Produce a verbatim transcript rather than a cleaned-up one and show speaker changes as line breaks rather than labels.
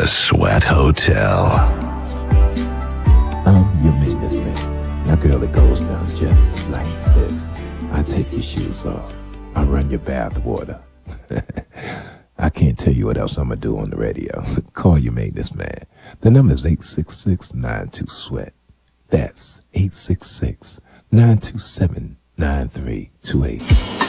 The Sweat Hotel.
I'm your maintenance man. Now, girl, it goes down just like this. I take your shoes off. I run your bath water. I can't tell you what else I'm going to do on the radio. Call your maintenance man. The number is eight six six, nine two, sweat. That's eight six six, nine two seven, nine three two eight.